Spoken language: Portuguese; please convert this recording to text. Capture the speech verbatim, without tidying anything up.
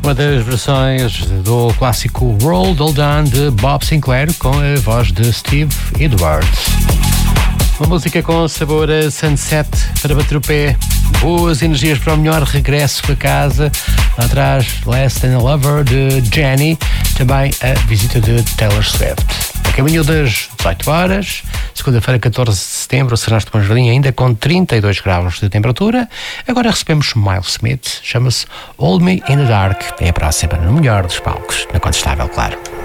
uma das versões do clássico Roll All Down de Bob Sinclair com a voz de Steve Edwards. Uma música com sabor a sunset para bater o pé. Boas energias para o melhor regresso a casa. Lá atrás, Less Than a Lover de Jenny. Também a visita de Taylor Swift. A caminho das dezoito horas, segunda-feira, catorze de setembro, será-se de Manjardim, ainda com trinta e dois graus de temperatura. Agora recebemos Miles Smith, chama-se Hold Me in the Dark. É a próxima, no melhor dos palcos, na Contestável, claro.